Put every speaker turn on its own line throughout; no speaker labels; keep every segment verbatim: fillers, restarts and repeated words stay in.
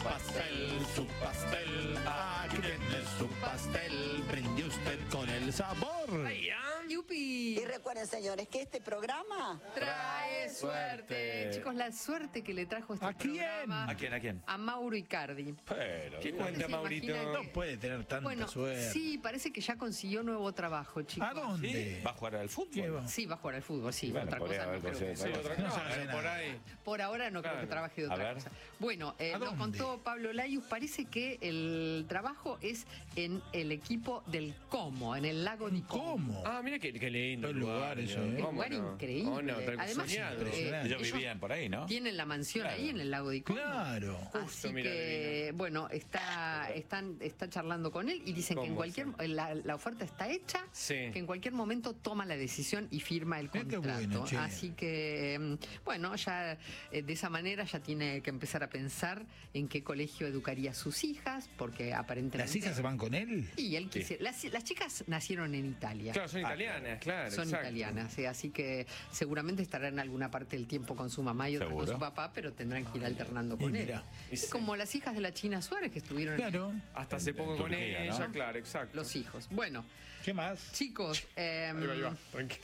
pastel, su pastel. Aquí tiene su pastel. Brinde usted con el sabor.
¡Yupi!
Y recuerden, señores, que este programa
Trae suerte.
suerte.
Chicos, la suerte que le trajo este
¿A quién?
programa.
¿A quién? ¿A quién?
A Mauro Icardi.
Pero, ¿qué
¿Usted
cuenta,
se
Maurito?
imagina que-
No puede tener tanta
Bueno,
suerte.
sí, parece que ya consiguió nuevo trabajo, chicos.
¿A dónde?
¿Sí? ¿Va a jugar al
¿Qué
fútbol?
va?
Sí, va a jugar al fútbol, sí.
Bueno,
otra
podría
cosa
haber
no creo que
conseguido
sea.
otra
No
cosa.
sabe
por
nada.
ahí.
Por ahora no creo
Claro.
que trabaje de
A
otra
ver.
cosa. Bueno, eh,
¿A
nos
dónde?
contó Pablo Layus, parece que el trabajo es en el equipo del Como, en el lago de Como.
¿Cómo?
Ah, mira qué, qué lindo
Qué lugar eso, ¿eh?
Un
¿Cómo
lugar
no?
increíble.
Oh, no, tal-
Además,
soñado.
impresionante.
Ellos
ellos
vivían por ahí, ¿no?
tienen la mansión
Claro.
ahí en el lago de Como.
Claro.
Así
mira,
que, bueno, está, están, está charlando con él y dicen que en
¿Cómo
cualquier la, la oferta está hecha,
Sí.
que en cualquier momento toma la decisión y firma el
Mira qué
contrato.
bueno, che.
Así que, eh, bueno, ya eh, de esa manera ya tiene que empezar a pensar en qué colegio educaría a sus hijas, porque aparentemente...
¿Las hijas se van con él?
Y él quisiera... Las, las chicas nacieron en Italia.
Claro, son italianas, claro.
Son
exacto.
italianas, eh, así que seguramente estarán alguna parte del tiempo con su mamá y otra
Seguro.
con su papá, pero tendrán que ir alternando
Y
con él.
mira.
Es como las hijas de la China Suárez que estuvieron
Claro.
Hasta hace
En-
poco
en
con
Turquía,
ella,
¿no?
claro, exacto.
los hijos. Bueno,
¿Qué más?
chicos, eh,
Ahí va, ahí va, tranquilo.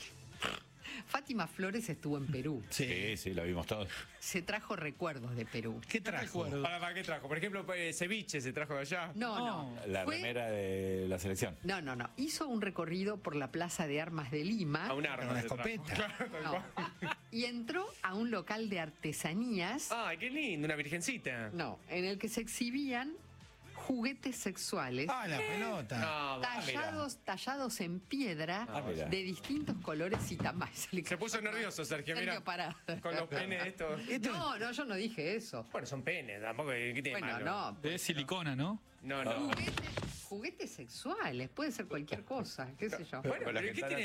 Fátima Flores estuvo en Perú.
Sí, sí, lo vimos todos.
Se trajo recuerdos de Perú.
¿Qué trajo?
¿Para, ¿Para qué trajo? Por ejemplo, eh, ceviche se trajo de allá.
No, no.
La
Fue-
remera de la selección.
No, no, no. Hizo un recorrido por la Plaza de Armas de Lima.
A un arma.
Una
se trajo.
escopeta.
Claro, tal
No.
cual.
Y entró a un local de artesanías.
Ay, qué lindo, una virgencita.
No, en el que se exhibían juguetes sexuales.
Ah, la pelota.
No,
Tallados, tallados en piedra
Ah, mira.
de distintos colores y tamaños.
Se puso nervioso, Sergio,
Sergio,
mira.
pará.
Con los penes estos.
No, no, yo no dije eso.
Bueno, son penes, tampoco. ¿Qué tiene
Bueno,
malo?
no.
De silicona, ¿no?
No, no.
Juguetes, juguetes sexuales, puede ser cualquier cosa, qué sé yo.
Bueno,
Con la
pero
que
¿qué
están
tiene